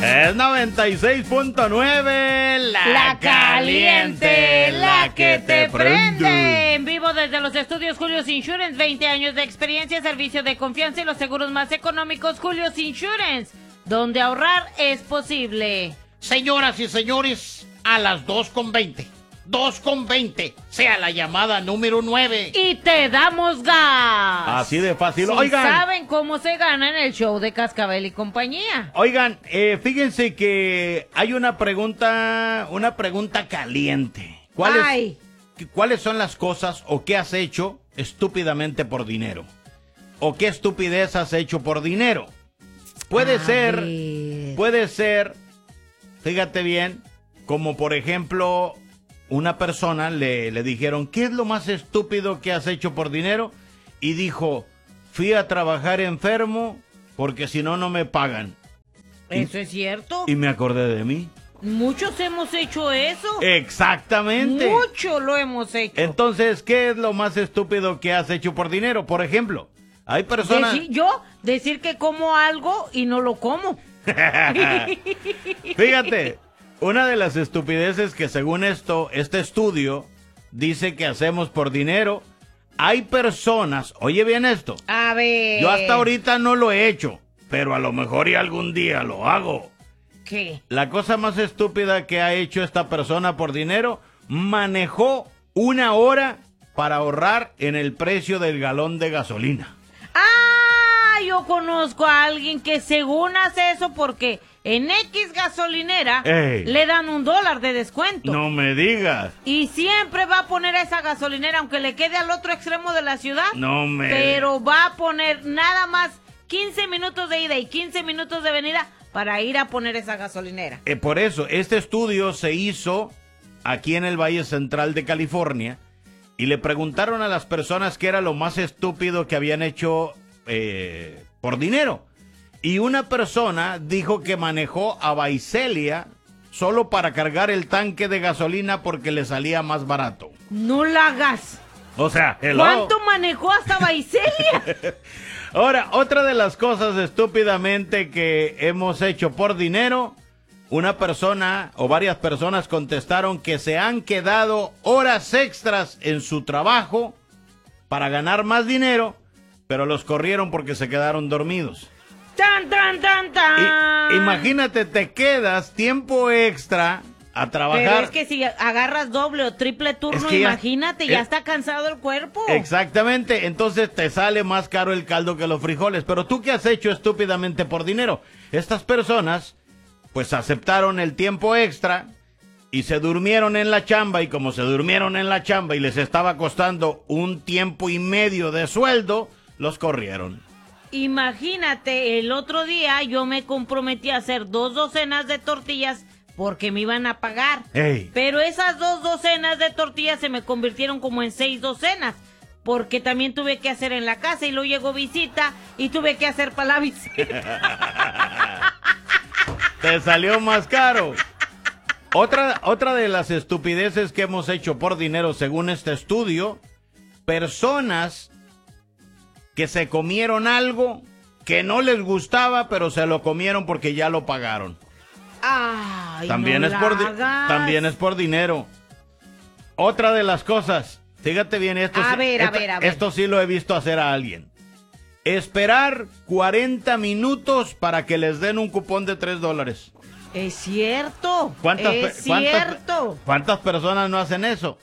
Es 96.9, la caliente, la que te prende. En vivo desde los estudios Julio's Insurance, 20 años de experiencia, servicio de confianza y los seguros más económicos. Julio's Insurance, donde ahorrar es posible. Señoras y señores, a las 2:20, 2:20, sea la llamada número 9. Y te damos gas. Así de fácil. Si Oigan, saben cómo se gana en el show de Cascabel y compañía. Oigan, fíjense que hay una pregunta caliente. ¿Cuáles son las cosas o qué has hecho estúpidamente por dinero? ¿O qué estupidez has hecho por dinero? Puede ser, fíjate bien, como por ejemplo, una persona le dijeron, ¿qué es lo más estúpido que has hecho por dinero? Y dijo, fui a trabajar enfermo porque si no, no me pagan. ¿Eso es cierto? Y me acordé de mí. Muchos hemos hecho eso. Exactamente. Mucho lo hemos hecho. Entonces, ¿qué es lo más estúpido que has hecho por dinero? Por ejemplo, hay personas... Decir que como algo y no lo como. Fíjate, una de las estupideces que según este estudio dice que hacemos por dinero, hay personas, oye bien esto, a ver, yo hasta ahorita no lo he hecho, pero a lo mejor y algún día lo hago. ¿Qué? La cosa más estúpida que ha hecho esta persona por dinero, manejó 1 hora para ahorrar en el precio del galón de gasolina. Yo conozco a alguien que según hace eso porque en X gasolinera le dan $1 de descuento. No me digas. Y siempre va a poner a esa gasolinera, aunque le quede al otro extremo de la ciudad. Pero va a poner nada más 15 minutos de ida y 15 minutos de venida para ir a poner esa gasolinera. Por eso, este estudio se hizo aquí en el Valle Central de California y le preguntaron a las personas qué era lo más estúpido que habían hecho por dinero. Y una persona dijo que manejó a Visalia solo para cargar el tanque de gasolina porque le salía más barato. No la hagas. O sea, ¿cuánto manejó hasta Visalia? Ahora, otra de las cosas estúpidamente que hemos hecho por dinero, una persona o varias personas contestaron que se han quedado horas extras en su trabajo para ganar más dinero, pero los corrieron porque se quedaron dormidos. ¡Tan, tan, tan, tan! Imagínate, te quedas tiempo extra a trabajar. Pero es que si agarras doble o triple turno, imagínate, ya está cansado el cuerpo. Exactamente, entonces te sale más caro el caldo que los frijoles. Pero tú, ¿qué has hecho estúpidamente por dinero? Estas personas, pues aceptaron el tiempo extra y se durmieron en la chamba. Y como se durmieron en la chamba y les estaba costando 1 tiempo y medio de sueldo, los corrieron. Imagínate, el otro día yo me comprometí a hacer 2 docenas de tortillas porque me iban a pagar. Pero esas 2 docenas de tortillas se me convirtieron como en 6 docenas. Porque también tuve que hacer en la casa y luego llegó visita y tuve que hacer para la visita. Te salió más caro. Otra de las estupideces que hemos hecho por dinero según este estudio, personas que se comieron algo que no les gustaba, pero se lo comieron porque ya lo pagaron. Ay, también es por dinero. Otra de las cosas, fíjate bien, esto sí lo he visto hacer a alguien. Esperar 40 minutos para que les den un cupón de $3. Es cierto. ¿Cuántas personas no hacen eso?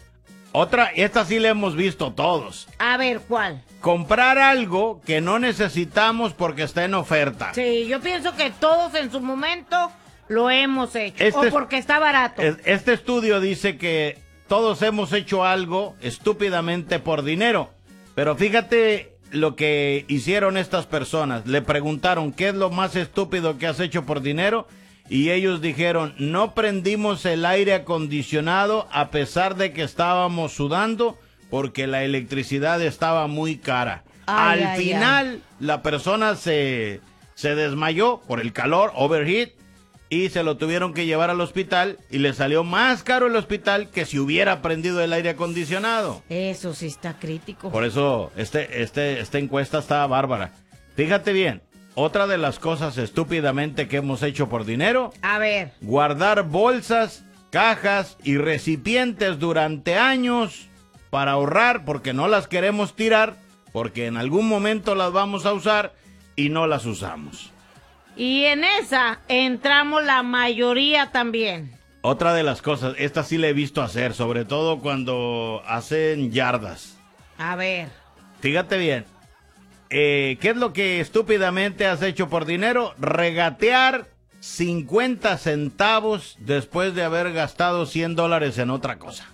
Esta sí la hemos visto todos. A ver, ¿cuál? Comprar algo que no necesitamos porque está en oferta. Sí, yo pienso que todos en su momento lo hemos hecho. O porque está barato. Este estudio dice que todos hemos hecho algo estúpidamente por dinero. Pero fíjate lo que hicieron estas personas. Le preguntaron, ¿qué es lo más estúpido que has hecho por dinero? Y ellos dijeron, no prendimos el aire acondicionado a pesar de que estábamos sudando porque la electricidad estaba muy cara. Al final, la persona se desmayó por el calor, overheat, y se lo tuvieron que llevar al hospital y le salió más caro el hospital que si hubiera prendido el aire acondicionado. Eso sí está crítico. Por eso esta encuesta está bárbara. Fíjate bien, Otra de las cosas estúpidamente que hemos hecho por dinero. A ver. Guardar bolsas, cajas y recipientes durante años para ahorrar porque no las queremos tirar, porque en algún momento las vamos a usar y no las usamos. Y en esa entramos la mayoría también. Otra de las cosas, esta sí la he visto hacer, sobre todo cuando hacen yardas. A ver. Fíjate bien. ¿Qué es lo que estúpidamente has hecho por dinero? Regatear 50 centavos después de haber gastado $100 en otra cosa.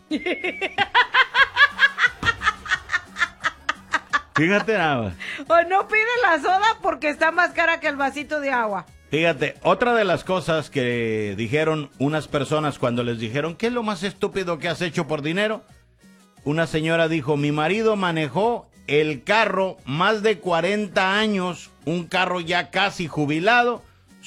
Fíjate nada más. O no pide la soda porque está más cara que el vasito de agua. Fíjate, otra de las cosas que dijeron unas personas cuando les dijeron, ¿qué es lo más estúpido que has hecho por dinero? Una señora dijo, mi marido manejó el carro más de 40 años, un carro ya casi jubilado,